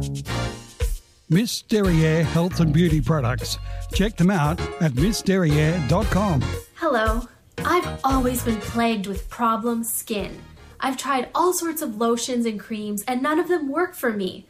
Miss Derriere Health and Beauty Products. Check them out at missderriere.com. Hello. I've always been plagued with problem skin. I've tried all sorts of lotions and creams and none of them work for me.